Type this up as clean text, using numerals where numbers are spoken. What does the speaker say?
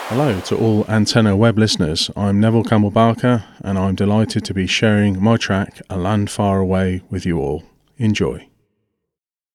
Hello to all Antenna Web listeners. I'm Neville Campbell Barker, and I'm delighted to be sharing my track, A Land Far Away, with you all. Enjoy.